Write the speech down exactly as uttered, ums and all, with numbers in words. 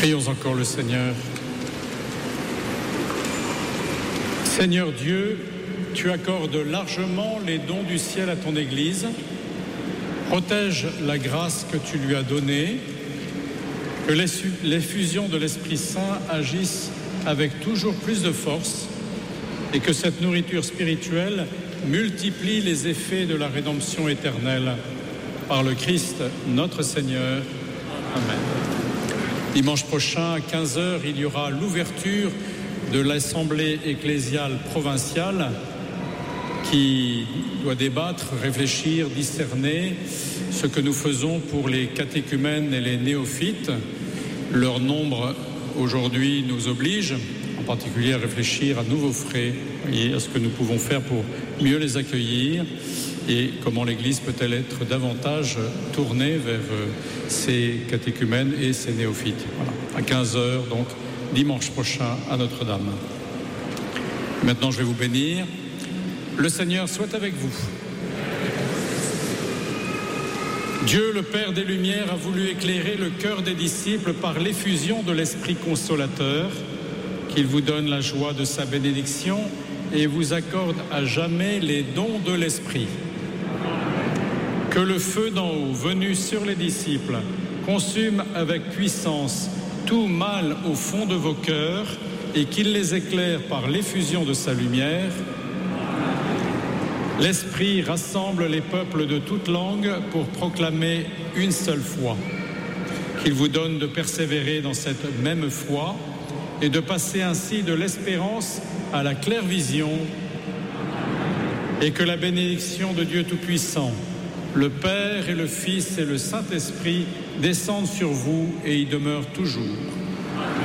Prions encore le Seigneur. Seigneur Dieu, tu accordes largement les dons du ciel à ton Église. Protège la grâce que tu lui as donnée, que l'effusion de l'Esprit Saint agisse avec toujours plus de force et que cette nourriture spirituelle multiplie les effets de la rédemption éternelle. Par le Christ, notre Seigneur. Amen. Dimanche prochain, à quinze heures, il y aura l'ouverture de l'Assemblée ecclésiale provinciale qui doit débattre, réfléchir, discerner ce que nous faisons pour les catéchumènes et les néophytes. Leur nombre aujourd'hui nous oblige, en particulier à réfléchir à nouveaux frais et à ce que nous pouvons faire pour mieux les accueillir et comment l'Église peut-elle être davantage tournée vers ces catéchumènes et ces néophytes. Voilà. À quinze heures, donc, dimanche prochain à Notre-Dame. Maintenant, je vais vous bénir. Le Seigneur soit avec vous. Dieu, le Père des Lumières, a voulu éclairer le cœur des disciples par l'effusion de l'Esprit consolateur, qu'il vous donne la joie de sa bénédiction et vous accorde à jamais les dons de l'Esprit. Que le feu d'en haut, venu sur les disciples, consume avec puissance tout mal au fond de vos cœurs et qu'il les éclaire par l'effusion de sa lumière. L'Esprit rassemble les peuples de toutes langues pour proclamer une seule foi. Qu'il vous donne de persévérer dans cette même foi et de passer ainsi de l'espérance à la claire vision, et que la bénédiction de Dieu Tout-Puissant, le Père et le Fils et le Saint-Esprit descendent sur vous et y demeurent toujours.